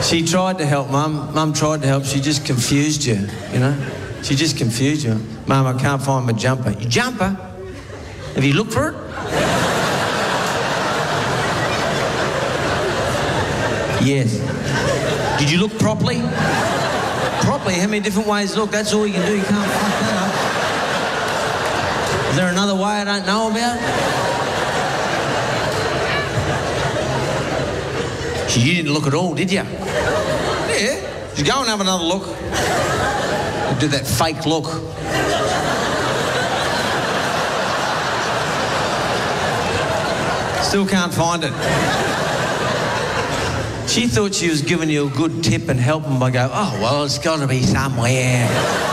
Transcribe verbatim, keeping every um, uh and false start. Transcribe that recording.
She tried to help, Mum. Mum tried to help. She just confused you, you know? She just confused you. Mum, I can't find my jumper. Your jumper? Have you looked for it? Yes. Did you look properly? Properly? How many different ways to look? That's all you can do. You can't fuck that up. Is there another way I don't know about? You didn't look at all, did you? Yeah. Just go and have another look. Do that fake look. Still can't find it. She thought she was giving you a good tip and helping by going, oh, well, it's got to be somewhere.